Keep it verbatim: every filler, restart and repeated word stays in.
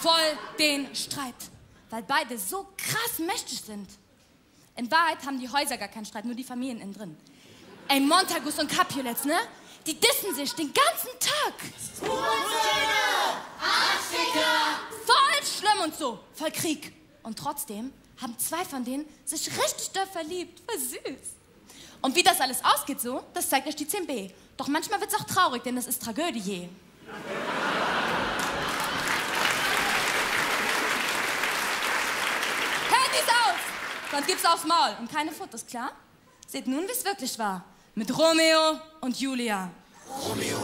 voll den Streit, weil beide so krass mächtig sind. In Wahrheit haben die Häuser gar keinen Streit, nur die Familien innen drin. Ey, Montagus und Capulets, ne? Die dissen sich den ganzen Tag. Voll schlimm und so, voll Krieg. Und trotzdem haben zwei von denen sich richtig doll verliebt. Voll süß. Und wie das alles ausgeht so, das zeigt euch die zehn b. Doch manchmal wird's auch traurig, denn das ist Tragödie. Handys aus! Sonst gibt's aufs Maul. Und keine Fotos, klar? Seht nun, wie's wirklich war. Mit Romeo und Julia. Romeo